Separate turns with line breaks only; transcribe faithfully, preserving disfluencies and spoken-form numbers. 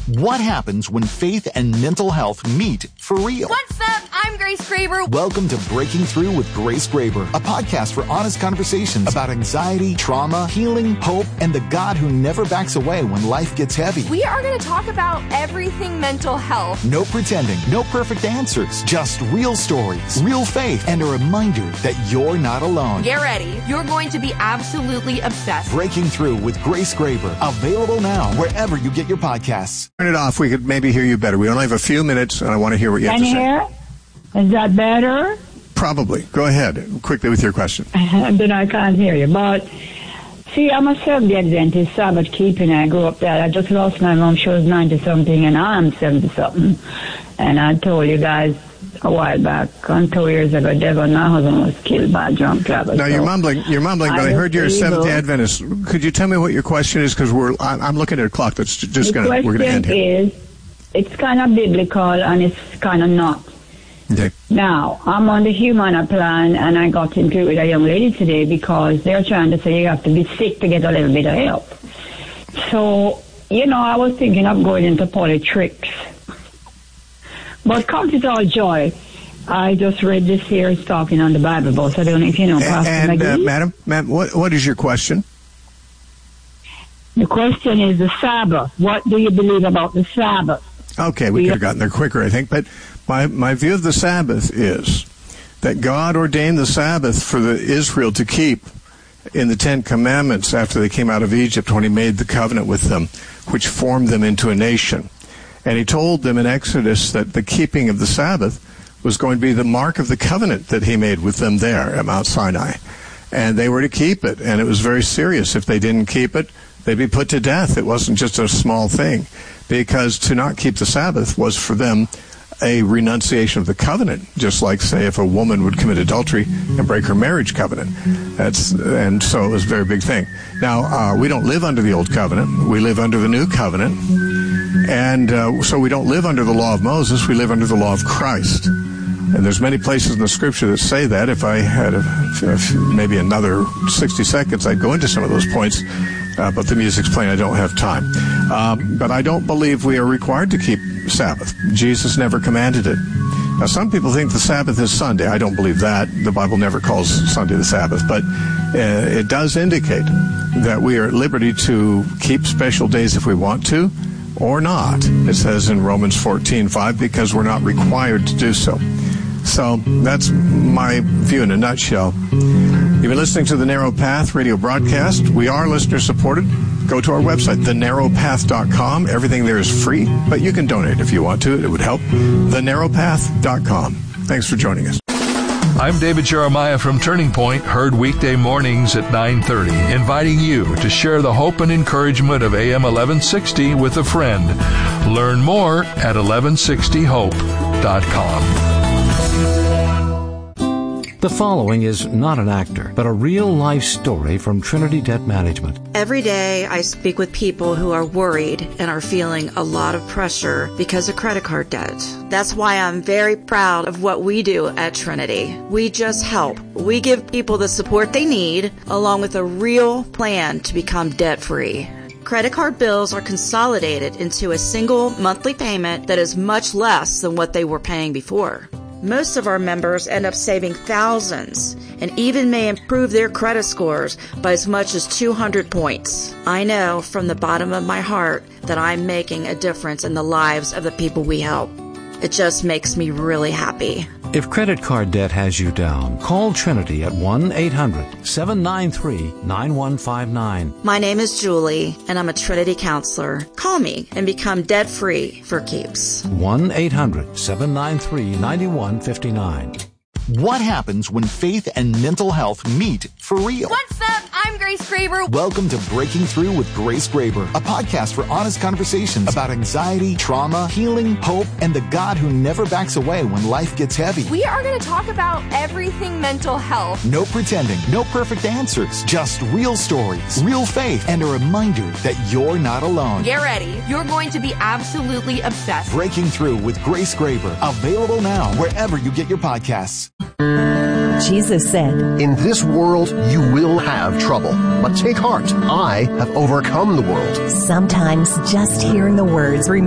What happens when faith and mental health meet for real?
What's up? I'm Grace Graber.
Welcome to Breaking Through with Grace Graber, a podcast for honest conversations about anxiety, trauma, healing, hope, and the God who never backs away when life gets heavy.
We are going to talk about everything mental health.
No pretending, no perfect answers, just real stories, real faith, and a reminder that you're not alone.
Get ready. You're going to be absolutely obsessed.
Breaking Through with Grace Graber, available now wherever you get your podcasts.
Turn it off. We could maybe hear you better. We only have a few minutes, and I want to hear what you have
Can
to
you
say.
hear? Is that better?
Probably. Go ahead, quickly with your question.
Then I can't hear you. But, see, I'm a Seventh-day Adventist, Sabbath keeping. I grew up there. I just lost my mom. She was ninety-something, and I'm seventy-something. And I told you guys a while back, on two years ago, Devon, my husband was killed by a drunk driver.
Now,
so
you're mumbling, you're mumbling, but I,
I
heard you're a
was
Seventh-day
able-
Adventist. Could you tell me what your question is? Because we're, I- I'm looking at a clock that's just
the
going to, we're going to end
question
here.
is, it's kind of biblical, and it's kind of not.
Okay.
Now, I'm on the Humana plan, and I got into it with a young lady today because they're trying to say you have to be sick to get a little bit of help. So, you know, I was thinking of going into politics. But count it all joy. I just read this here, it's talking on the Bible bus. I don't know if you know, Pastor
And, uh,
McGee.
madam, ma'am, what, what is your question?
The question is the Sabbath. What do you believe about the Sabbath?
Okay, we
Yeah.
could have gotten there quicker, I think. But my, my view of the Sabbath is that God ordained the Sabbath for the Israel to keep in the Ten Commandments after they came out of Egypt when he made the covenant with them, which formed them into a nation. And he told them in Exodus that the keeping of the Sabbath was going to be the mark of the covenant that he made with them there at Mount Sinai. And they were to keep it, and it was very serious. If they didn't keep it, they'd be put to death. It wasn't just a small thing, because to not keep the Sabbath was for them a renunciation of the covenant, just like, say, if a woman would commit adultery and break her marriage covenant. That's and so it was a very big thing. Now, uh, we don't live under the old covenant. We live under the new covenant. And uh, so we don't live under the law of Moses. We live under the law of Christ. And there's many places in the Scripture that say that. If I had a, if maybe another sixty seconds, I'd go into some of those points. Uh, but the music's playing. I don't have time. Um, but I don't believe we are required to keep Sabbath. Jesus never commanded it. Now, some people think the Sabbath is Sunday. I don't believe that. The Bible never calls Sunday the Sabbath. But uh, it does indicate that we are at liberty to keep special days if we want to, or not. It says in Romans fourteen five, because we're not required to do so. So that's my view in a nutshell. You've been listening to The Narrow Path radio broadcast. We are listener supported. Go to our website, the narrow path dot com. Everything there is free, but you can donate if you want to. It would help. the narrow path dot com. Thanks for joining us.
I'm David Jeremiah from Turning Point, heard weekday mornings at nine thirty, inviting you to share the hope and encouragement of A M eleven sixty with a friend. Learn more at eleven sixty hope dot com.
The following is not an actor, but a real-life story from Trinity Debt Management.
Every day I speak with people who are worried and are feeling a lot of pressure because of credit card debt. That's why I'm very proud of what we do at Trinity. We just help. We give people the support they need, along with a real plan to become debt-free. Credit card bills are consolidated into a single monthly payment that is much less than what they were paying before. Most of our members end up saving thousands and even may improve their credit scores by as much as two hundred points. I know from the bottom of my heart that I'm making a difference in the lives of the people we help. It just makes me really happy.
If credit card debt has you down, call Trinity at one eight hundred seven nine three nine one five nine.
My name is Julie, and I'm a Trinity counselor. Call me and become debt-free for keeps.
one eight hundred seven nine three nine one five nine.
What happens when faith and mental health meet for real?
What's up? I'm Grace Graber.
Welcome to Breaking Through with Grace Graber, a podcast for honest conversations about anxiety, trauma, healing, hope, and the God who never backs away when life gets heavy.
We are going to talk about everything mental health.
No pretending, no perfect answers, just real stories, real faith, and a reminder that you're not alone.
Get ready. You're going to be absolutely obsessed.
Breaking Through with Grace Graber, available now wherever you get your podcasts.
Jesus said,
"In this world you will have trouble, but take heart. I have overcome the world."
Sometimes just hearing the words